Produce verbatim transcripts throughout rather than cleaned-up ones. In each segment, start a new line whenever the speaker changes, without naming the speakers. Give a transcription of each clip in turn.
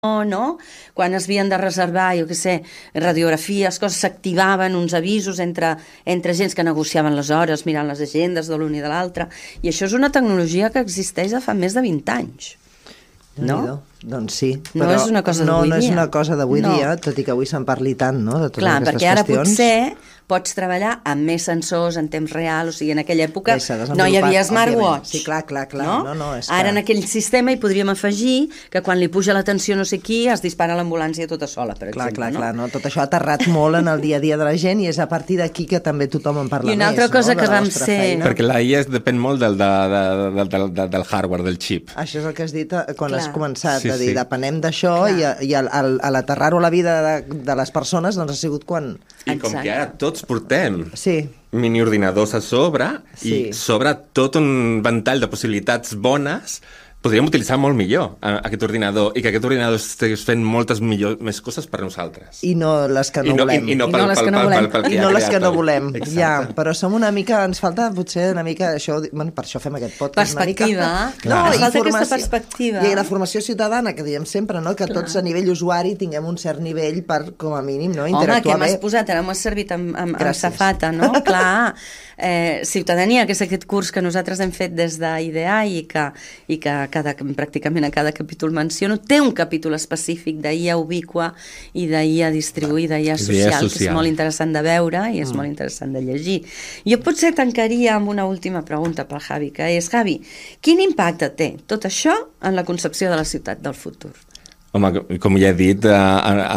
no? Quan es havien de reservar, jo què sé, radiografies, coses, s'activaven uns avisos entre, entre gens que negociaven les hores, mirant les agendes de l'un i de l'altre, i això és una tecnologia que existeix de fa més de vint anys. No?
Doncs sí,
no
però
és una cosa
no,
d'avui
no és
dia.
una cosa d'avui
No.
dia, tot i que avui se'n parli tant, no?, de totes
Clar,
aquestes
perquè ara
qüestions.
potser pots treballar amb més sensors en temps real, o sigui, en aquella època
Bé, s'ha
no hi
desenvolupat,
havia
òbviament.
smartwatch.
Sí, clar, clar, clar.
No?
No, no, és
Ara
que-
en aquell sistema hi podríem afegir que quan li puja la tensió no sé qui es dispara l'ambulància tota sola, per
Clar,
exemple.
clar,
no?
clar, no? Tot això ha aterrat molt en el dia a dia de la gent i és a partir d'aquí que també tothom en parla
I una
més,
altra cosa
no?
que
de la
vam
nostra
ser-
feina.
Perquè la I A depèn molt del, de, de, de, de, de, del hardware, del xip.
Això és el que has dit eh, quan
Clar.
has començat
Sí,
a dir,
sí.
depenem d'això i, a, i al, al, a l'aterrar-ho a la vida de, de les persones doncs ha sigut quan...
I com
Exacte.
que ara tots portem
Sí,
miniordinadors a sobre
Sí.
i sobre tot un ventall de possibilitats bones, podríem utilitzar molt millor eh, aquest ordinador i que aquest ordinador estigués fent moltes millor, més coses per nosaltres.
i no les que no,
I no,
volem.
i, i no,
I
pel,
no les
pel,
que no
pel,
volem.
pel, pel que
I
ha
no les
creat
que no
el-
volem,
Exacte.
ja, però som una mica, ens falta potser una mica, això, bueno, per això fem aquest podcast,
Perspectiva.
una mica.
Clar. Ens
i
falta aquesta
formació.
perspectiva.
I la formació ciutadana, que diem sempre, no?, que tots a nivell usuari tinguem un cert nivell per, com a mínim, no?,
Home, que
interactuar
m'has
bé.
posat, ara m'ho has servit amb, amb, amb
Gràcies.
safata, no? Clar, eh, Ciutadania, que és aquest curs que nosaltres hem fet des d'I D A i que, i que cada, pràcticament a cada capítol menciono, té un capítol específic d'I A ubicua i d'I A distribuïda, I A social, que és
social.
molt interessant de veure i és mm. molt interessant de llegir. Jo potser tancaria amb una última pregunta pel Javi, que és, Javi, quin impacte té tot això en la concepció de la ciutat del futur?
Home, com ja he dit, a, a,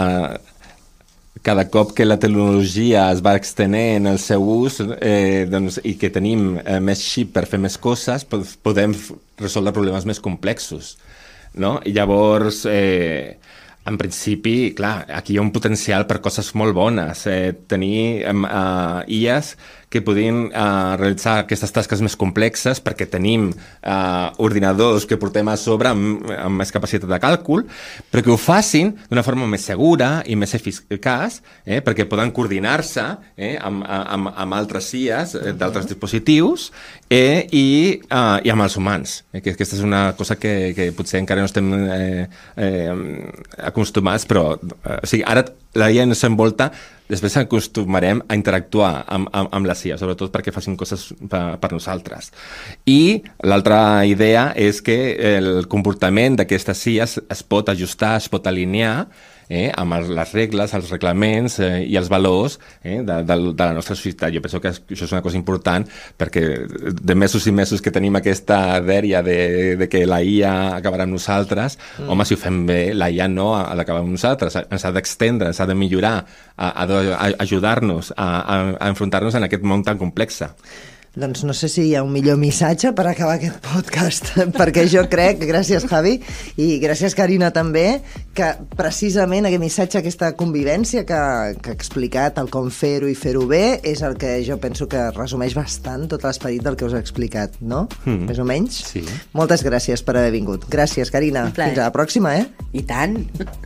a, cada cop que la tecnologia es va extenent el seu ús eh, doncs, i que tenim eh, més xip per fer més coses, pod podem resoldre problemes més complexos. No? I llavors, eh, en principi, clar, aquí hi ha un potencial per coses molt bones. Eh, tenir eh, I As que podien eh, realitzar aquestes tasques més complexes perquè tenim eh, ordinadors que portem a sobre amb, amb més capacitat de càlcul, però que ho facin d'una forma més segura i més eficaç, eh, perquè poden coordinar-se eh, amb, amb, amb altres I As eh, d'altres dispositius eh, i, eh, i amb els humans. Eh, que aquesta és una cosa que, que potser encara no estem eh, eh, acostumats, però eh, o sigui, ara la I A ens envolta, després ens acostumarem a interactuar amb, amb, amb la I A, sobretot perquè facin coses per, per nosaltres. I l'altra idea és que el comportament d'aquestes I As es pot ajustar, es pot alinear eh, amb les regles, els reglaments eh, i els valors eh, de, de, de la nostra societat. Jo penso que això és una cosa important perquè de mesos i mesos que tenim aquesta dèria de, de que la I A acabarà amb nosaltres, mm. home, si ho fem bé, la I A no ha d'acabar amb nosaltres, ens ha d'extendre, ens ha de millorar, ha, ha d'ajudar-nos a, a, a enfrontar-nos en aquest món tan complex.
Doncs no sé si hi ha un millor missatge per acabar aquest podcast, perquè jo crec, gràcies Javi, i gràcies Carina també, que precisament aquest missatge, aquesta convivència que, que ha explicat, el com fer-ho i fer-ho bé, és el que jo penso que resumeix bastant tot l'esperit del que us he explicat, no? Mm. Més o menys?
Sí.
Moltes gràcies per haver vingut. Gràcies, Carina. Fins a la pròxima, eh?
I tant!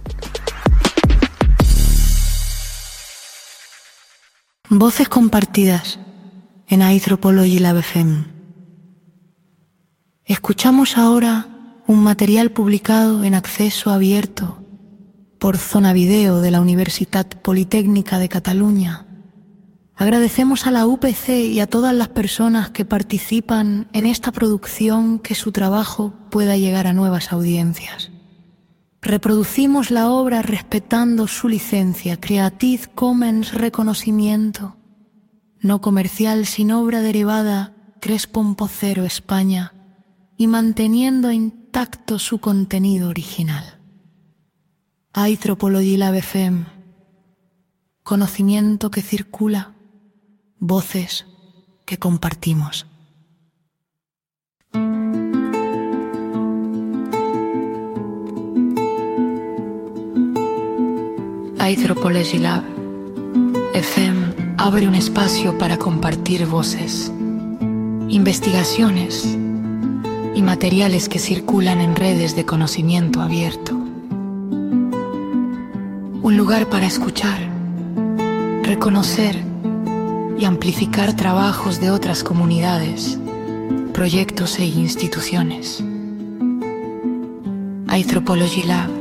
Voces compartidas en Anthropology Lab F M. Escuchamos ahora un material publicado en acceso abierto por Zona Video de la Universitat Politécnica de Cataluña. Agradecemos a la U P C y a todas las personas que participan en esta producción que su trabajo pueda llegar a nuevas audiencias. Reproducimos la obra respetando su licencia Creative Commons reconocimiento no comercial sin obra derivada tres punto cero España y manteniendo intacto su contenido original. Anthropology Lab F M. Conocimiento que circula, voces que compartimos. Anthropology Lab F M abre un espacio para compartir voces, investigaciones y materiales que circulan en redes de conocimiento abierto. Un lugar para escuchar, reconocer y amplificar trabajos de otras comunidades, proyectos e instituciones. Anthropology Lab